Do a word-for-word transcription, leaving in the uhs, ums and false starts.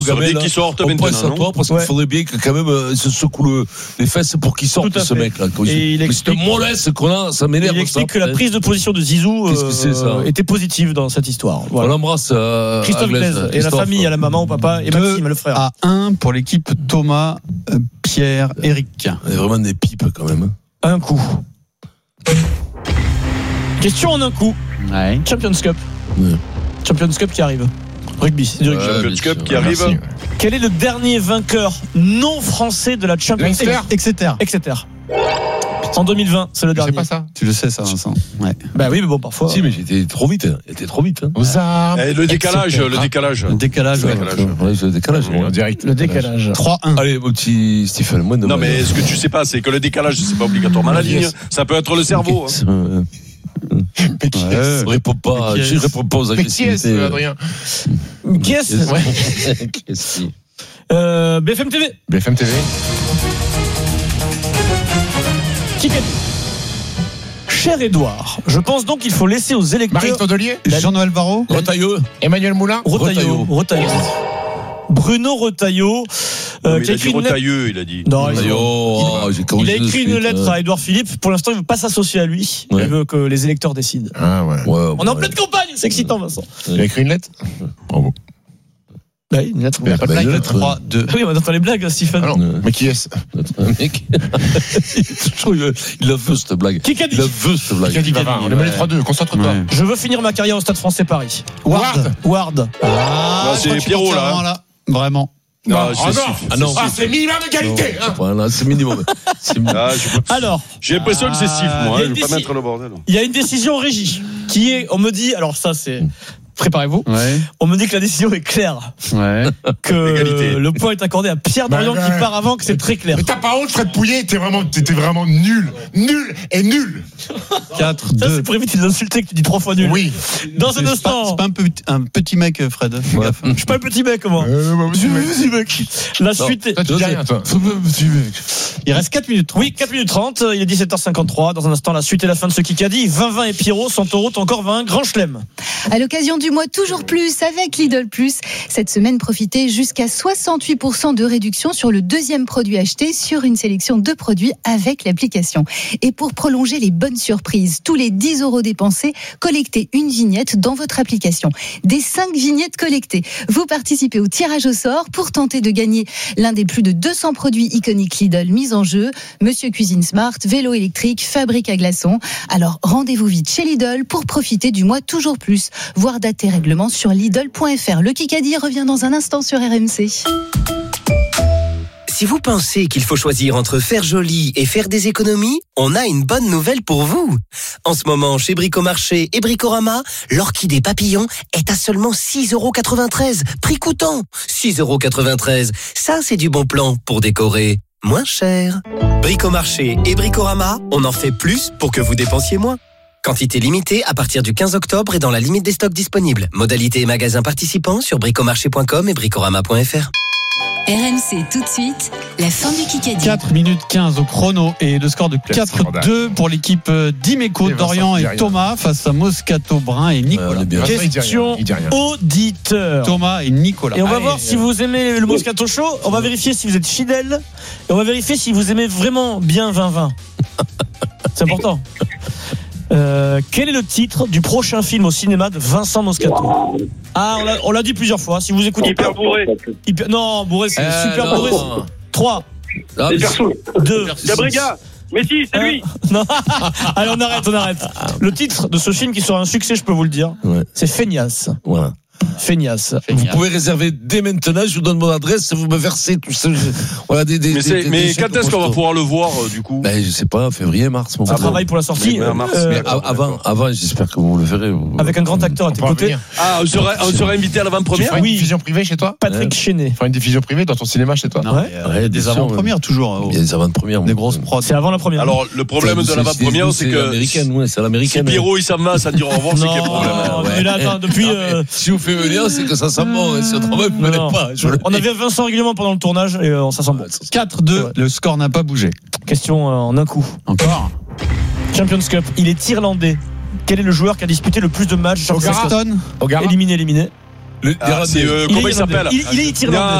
Ça veut dire qu'il sorte on maintenant, pense à non toi parce Ouais. qu'il faudrait bien que quand même euh, se secoue le- les fesses pour qu'il sorte Tout à ce fait. mec-là. Quand Et il mais explique- cette mollesse qu'on a, ça m'énerve. Il explique ça, que la peut-être. prise de position de Zizou Qu'est-ce que c'est, ça euh, était positive dans cette histoire. On Voilà. l'embrasse. Euh, Christophe Anglaise, Glaise et la Christophe. famille, à la maman, au papa et Deux Maxime, le frère. à un pour l'équipe Thomas, euh, Pierre, Eric. On est vraiment des pipes quand même. Un coup. Question en un coup. Ouais. Champions Cup. Ouais. Champions Cup qui arrive. Rugby, c'est du rugby. Ouais, Champions bien Cup sûr. qui arrive. Merci. Quel est le dernier vainqueur non français de la Champions Cup? Leinster. Exeter. Exeter. En deux mille vingt, c'est le Je sais dernier. pas ça. Tu le sais, ça, Vincent. Ouais. Bah oui, mais bon, parfois. Si, mais j'étais trop vite. hein. J'étais trop vite. hein. Aux armes. Eh, le décalage, Exeter. le décalage. Le décalage, ouais. décalage. Ouais, c'est le décalage. En direct. Le décalage. trois un. Allez, mon petit Stephen, moi de Non, moi, mais ce que tu sais pas, c'est que le décalage, c'est pas obligatoirement la ligne. Ça peut être le cerveau. hein. Euh, Mais qui est-ce Je réponds pas, Mais qui je est-ce réponds pas aux Mais qui est-ce, agressivités. Adrien? Qui est-ce Ouais. Qu'est-ce qui- euh, B F M T V. B F M T V. Qui gagne? Cher Édouard, je pense donc qu'il faut laisser aux électeurs. Marie Tondelier. Jean-Noël Barrot. Retailleux. Emmanuel Moulin. Retailleau. Retailleau. Bruno Retailleau, euh, Non, mais qui il a a écrit dit une lettre. Retailleux, il a dit. Non, il- Retailleux. Oh, j'ai Il corrigé a de écrit une suite, lettre hein. à Édouard Philippe. Pour l'instant, il ne veut pas s'associer à lui. Ouais. Il veut que les électeurs décident. Ah ouais. Ouais, On est en ouais. pleine campagne, c'est excitant, Vincent. Il a écrit une lettre. Bravo. Bah oui, une lettre. Il a pas de Bah, blague. une lettre. trois deux. Ah oui, on entend les blagues, Stephen. Ah non. Ouais. Mais qui est-ce? Notre mec. Toujours, il il la veut, cette blague. Qui qu'a dit Il la veut, cette blague. Qui a dit va, va, on est mené trois deux, concentre-toi. Ouais. Je veux finir ma carrière au Stade Français Paris. Ward. Ward. Ah, Non, je c'est crois que tu Pierrot, t'en là, tires hein. un, là. Vraiment. Non, Ah c'est non. Steve. Ah non. Ah, c'est minimum d'égalité. Hein. Voilà, c'est minimum. C'est minimum. Ah, j'ai- Alors, J'ai l'impression que c'est Steve, moi. il y a hein, Je une vais pas déci- mettre le bordel. il y a une décision régie qui est, on me dit, alors ça c'est, préparez-vous, Ouais. on me dit que la décision est claire, Ouais. que Égalité. le point est accordé à Pierre Bah, Dorian ouais. qui part avant, que c'est très clair. Mais t'as pas honte, Fred Pouillet, t'es vraiment, t'étais vraiment nul. Nul et nul. quatre Ça deux. c'est pour éviter d'insulter que tu dis trois fois nul. Oui. Dans un C'est pas, instant, c'est pas un, petit, un petit mec, Fred. Fais Ouais. gaffe. je suis pas un petit mec moi. Euh, bah, Je suis oui, un mais- petit mec. La Non. suite est... Toi, tu dis rien, toi. Il reste quatre minutes. Oui, quatre minutes trente, il est dix-sept heures cinquante-trois. Dans un instant, la suite et la fin de ce Kikadi. vingt vingt et Pierrot sont en route encore vers un grand chelem. À l'occasion du mois Toujours Plus avec Lidl Plus, cette semaine, profitez jusqu'à soixante-huit pour cent de réduction sur le deuxième produit acheté sur une sélection de produits avec l'application. Et pour prolonger les bonnes surprises, tous les dix euros dépensés, collectez une vignette dans votre application. Des cinq vignettes collectées. Vous participez au tirage au sort pour tenter de gagner l'un des plus de deux cents produits iconiques Lidl mis en jeu. Monsieur Cuisine Smart, vélo électrique, fabrique à glaçons. Alors rendez-vous vite chez Lidl pour profiter du mois Toujours Plus. Voir date et règlement sur Lidl point F R. Le Kikadi revient dans un instant sur R M C. Si vous pensez qu'il faut choisir entre faire joli et faire des économies, on a une bonne nouvelle pour vous. En ce moment, chez Bricomarché et Bricorama, l'orchidée papillon est à seulement six euros quatre-vingt-treize, prix coûtant. six euros quatre-vingt-treize, ça c'est du bon plan pour décorer moins cher. Bricomarché et Bricorama, on en fait plus pour que vous dépensiez moins. Quantité limitée à partir du quinze octobre et dans la limite des stocks disponibles. Modalité et magasins participants sur bricomarché point com et bricorama point F R. R M C tout de suite, la fin du Kikadi. quatre minutes quinze au chrono et le score de quatre deux pour l'équipe d'Imeco, Et Vincent, Dorian il dit et rien. Thomas face à Moscato, Brun et Ouais, Nicolas. on est bien. Vincent, il dit rien, Question il dit rien. auditeur. Thomas et Nicolas. Et on va Allez, voir si vous aimez le Moscato Show. On va vérifier si vous êtes fidèle. Et on va vérifier si vous aimez vraiment bien vingt vingt. C'est important. Euh, quel est le titre du prochain film au cinéma de Vincent Moscato? Ah, on l'a, on l'a dit plusieurs fois. Si vous écoutez Hyper bourré. Hyper- non, bourré, c'est Euh, super non. bourré. trois, Ah, mais- Hyper saoul. deux, Gabriga. Mais si, c'est lui. non. Allez, on arrête, on arrête. Le titre de ce film qui sera un succès, je peux vous le dire, Ouais. c'est Feignasse. Voilà. Feignasse. Vous pouvez réserver dès maintenant, je vous donne mon adresse, vous me versez tout ça. je- Voilà, des, des, Mais, c'est- des- mais des chèques quand est-ce qu'on va postaux. pouvoir le voir, euh, du coup? Ben, je sais pas, février, mars. mon Ça gars. travaille pour la sortie. Mais en mars, euh, mais A- Avant, avant, j'espère que vous le verrez. vous- avec un grand acteur à On tes peut côtés, revenir. Ah, on serait, on serait invité à Tu l'avant-première? feras une Oui. diffusion privée chez toi? Patrick Chenet. Tu feras une diffusion privée dans ton cinéma chez toi? Non, Ouais. mais, euh, Ouais, des bien sûr, avant-premières toujours. Il y a des avant-premières. Des grosses prods. C'est avant la première. Alors, le problème de C'est- l'avant-première, c'est c'est que l'américaine, ouais, c'est si l'américaine. Pierrot il s'en va sans dire au revoir, c'est non, quel problème? ouais. mais là, attends, depuis. Non, mais euh, Si vous faites venir, c'est que ça sent bon. Et si autrement, vous ne non. venez pas. Je le On dis. avait Vincent régulièrement pendant le tournage et euh, ça sent bon. quatre deux, le score n'a pas bougé. Question euh, en un coup. Encore. Champions Cup, il est irlandais. Quel est le joueur qui a disputé le plus de matchs? Champions Cup Gaston. Ogara? Éliminé, éliminé. Le- Ah, c'est, euh, Il comment est il s'appelle irlandais. Il, il est irlandais.